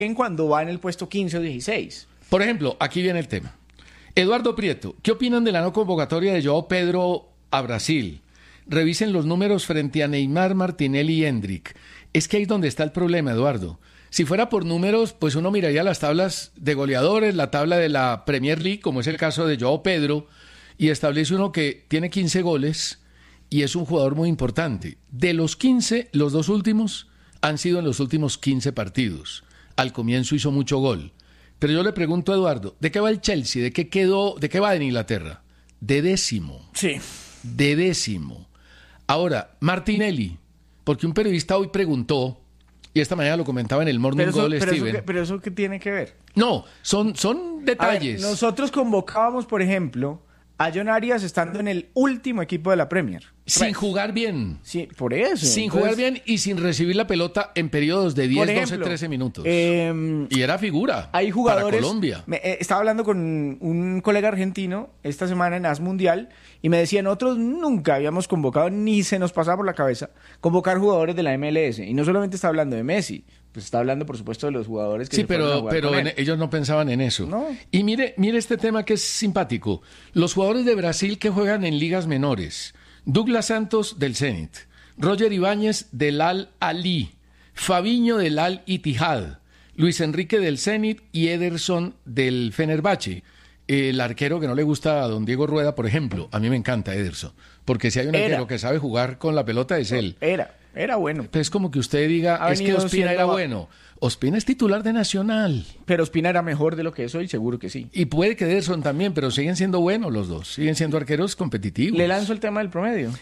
cuando va en el puesto 15 o 16. Por ejemplo, aquí viene el tema. Eduardo Prieto, ¿qué opinan de la no convocatoria de Joao Pedro a Brasil? Revisen los números frente a Neymar, Martinelli y Hendrick. Es que ahí es donde está el problema, Eduardo. Si fuera por números, pues uno miraría las tablas de goleadores, la tabla de la Premier League, como es el caso de Joao Pedro, y establece uno que tiene 15 goles y es un jugador muy importante. De los 15, los dos últimos han sido en los últimos 15 partidos. Al comienzo hizo mucho gol. Pero yo le pregunto a Eduardo, ¿de qué va el Chelsea? ¿De qué quedó? ¿De qué va en Inglaterra? De décimo. Sí. De décimo. Ahora, Martinelli, porque un periodista hoy preguntó, y esta mañana lo comentaba en el Morning Goal, Steven. Pero eso ¿qué tiene que ver? No, son detalles. A ver, nosotros convocábamos, por ejemplo, a John Arias estando en el último equipo de la Premier. Sin jugar bien. Sí, por eso. Sin jugar bien y sin recibir la pelota en periodos de 10, ejemplo, 12, 13 minutos. Y era figura hay jugadores, para Colombia. Estaba hablando con un colega argentino esta semana en AS Mundial y me decía, nosotros nunca habíamos convocado, ni se nos pasaba por la cabeza, convocar jugadores de la MLS. Y no solamente está hablando de Messi, pues está hablando, por supuesto, de los jugadores que sí, pero ellos no pensaban en eso. No. Y mire este tema que es simpático. Los jugadores de Brasil que juegan en ligas menores. Douglas Santos del Zenit, Roger Ibáñez del Al-Ahly, Fabiño del Al-Ittihad, Luis Enrique del Zenit y Ederson del Fenerbahce. El arquero que no le gusta a don Diego Rueda, por ejemplo. A mí me encanta Ederson, porque si hay un arquero que sabe jugar con la pelota es él. Era bueno. Es como que usted diga, es que Ospina era bueno. Ospina es titular de Nacional. Pero Ospina era mejor de lo que es hoy, seguro que sí. Y puede que Ederson también, pero siguen siendo buenos los dos. Siguen siendo arqueros competitivos. Le lanzo el tema del promedio.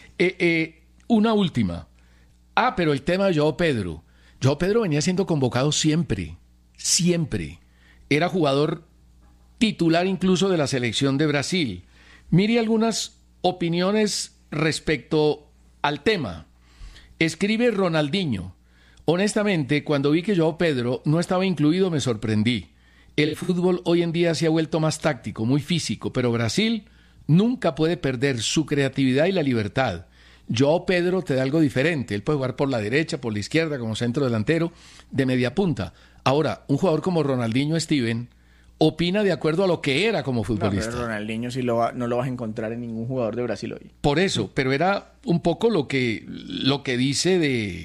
Una última. Pero el tema de Joao Pedro. Joao Pedro venía siendo convocado siempre. Siempre. Era jugador titular incluso de la selección de Brasil. Mire algunas opiniones respecto al tema. Escribe Ronaldinho. Honestamente, cuando vi que Joao Pedro no estaba incluido, me sorprendí. El fútbol hoy en día se ha vuelto más táctico, muy físico, pero Brasil nunca puede perder su creatividad y la libertad. Joao Pedro te da algo diferente. Él puede jugar por la derecha, por la izquierda, como centro delantero, de media punta. Ahora, un jugador como Ronaldinho, Steven, opina de acuerdo a lo que era como futbolista. No, pero Ronaldinho no lo vas a encontrar en ningún jugador de Brasil hoy. Por eso, pero era un poco lo que dice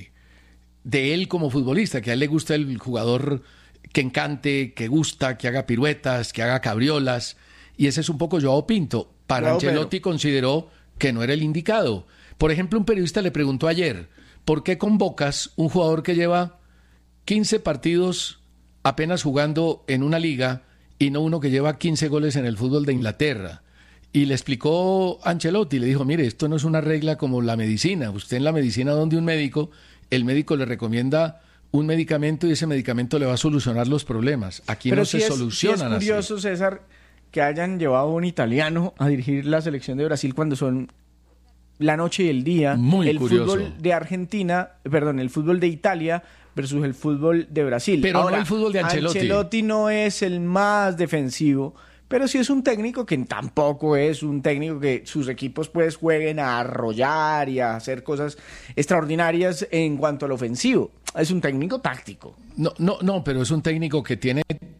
de él como futbolista, que a él le gusta el jugador que encante, que gusta, que haga piruetas, que haga cabriolas, y ese es un poco Joao Pinto. Para Ancelotti consideró que no era el indicado. Por ejemplo, un periodista le preguntó ayer, ¿por qué convocas un jugador que lleva 15 partidos apenas jugando en una liga y no uno que lleva 15 goles en el fútbol de Inglaterra? Y le explicó Ancelotti, le dijo, mire, esto no es una regla como la medicina. Usted en la medicina, donde un médico, el médico le recomienda un medicamento y ese medicamento le va a solucionar los problemas. Aquí no se solucionan así. Es curioso, César, que hayan llevado a un italiano a dirigir la selección de Brasil cuando son la noche y el día. Muy el curioso. Fútbol de el fútbol de Italia versus el fútbol de Brasil. Pero ahora, no el fútbol de Ancelotti. Ancelotti no es el más defensivo, pero sí es un técnico que tampoco es un técnico que sus equipos pues jueguen a arrollar y a hacer cosas extraordinarias en cuanto al ofensivo. Es un técnico táctico. No, pero es un técnico que tiene,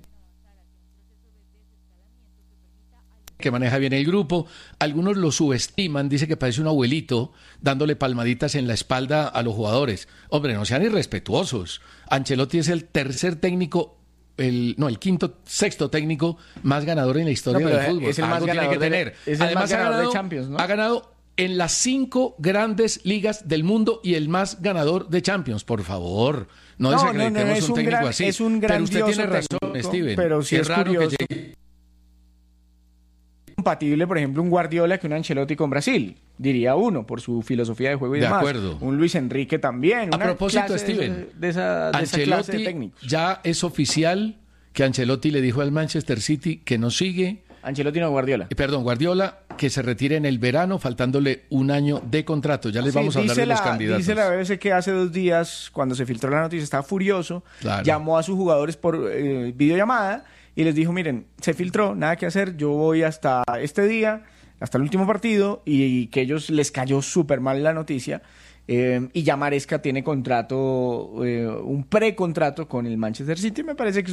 que maneja bien el grupo. Algunos lo subestiman, dice que parece un abuelito dándole palmaditas en la espalda a los jugadores. Hombre, no sean irrespetuosos. Ancelotti es el tercer técnico, sexto técnico más ganador en la historia del fútbol. Es el más ganador de Champions, ¿no? Ha ganado en las 5 grandes ligas del mundo y el más ganador de Champions. Por favor, no desacreditemos un técnico así. Es un pero usted tiene razón, técnico, Steven. Pero sí es raro curioso. que llegue. Compatible, por ejemplo, un Guardiola que un Ancelotti con Brasil, diría uno, por su filosofía de juego y demás. De acuerdo. Un Luis Enrique también. A propósito, Steven, de esa clase de técnicos. Ya es oficial que Ancelotti le dijo al Manchester City que no sigue. Ancelotti no, Guardiola. Guardiola, que se retire en el verano, faltándole un año de contrato. Ya les vamos a hablar de los candidatos. Dice la BBC que hace 2 días, cuando se filtró la noticia, estaba furioso. Claro. Llamó a sus jugadores por videollamada y les dijo, miren, se filtró, nada que hacer, yo voy hasta este día, hasta el último partido, y que ellos les cayó súper mal la noticia. y ya Maresca tiene contrato, un precontrato con el Manchester City. Me parece que